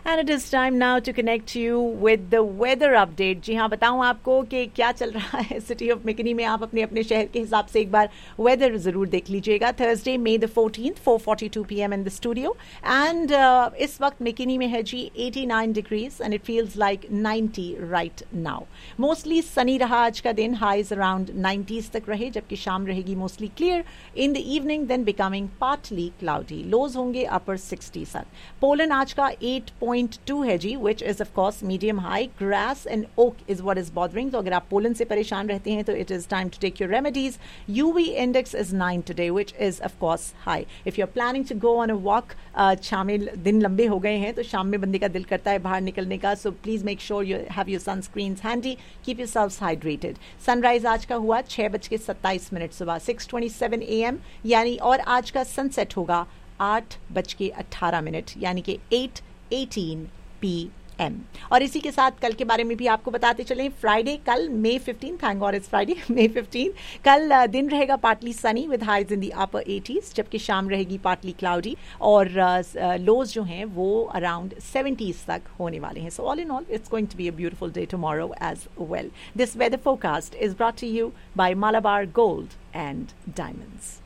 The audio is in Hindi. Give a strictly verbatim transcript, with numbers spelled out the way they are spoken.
And it is time now to connect you with the weather update. जी हाँ, बताऊँ आपको कि क्या चल रहा है सिटी ऑफ मिकनी में. आप अपने अपने शहर के हिसाब से एक बार वेदर ज़रूर देख लीजिएगा. Thursday may the fourteenth four forty two P M in the studio. And इस वक्त मिकनी में है जी eighty nine degrees and it feels like ninety right now. Mostly Sunny रहा आज का दिन. हाइज अराउंड नाइंटीज तक रहे, जबकि शाम रहेगी mostly clear. In the evening then becoming partly cloudy. लोज होंगे अपर सिक्सटी तक. पोलन आज का एट पॉइंट टू है जी, which is of course medium high. Grass and okay is what is bothering. तो अगर आप पोलन से परेशान रहते हैं तो it is time to take your remedies. UV index is nine today, which is of course high. If you are planning to go on a walk, शाम में दिन लंबे हो गए हैं तो शाम में बंदे का दिल करता है बाहर निकलने का. So please make sure you have your sunscreens handy. Keep yourselves hydrated. Sunrise आज का हुआ छह बज के सत्ताईस मिनट सुबह six twenty seven A M यानी, और आज का सनसेट होगा आठ बज के अट्ठारह मिनट यानी कि एट एटीन पी एम. और इसी के साथ कल के बारे में भी आपको बताते चलें. फ्राइडे कल मे fifteen, thank God it's Friday, may fifteen. कल uh, दिन रहेगा partly Sunny with highs in the upper eighties, जबकि शाम रहेगी पार्टली क्लाउडी और लोज uh, जो हैं वो अराउंड सेवेंटीज तक होने वाले हैं. So all in all it's going to be a beautiful day tomorrow as well. This weather forecast is brought to you bye Malabar gold and diamonds.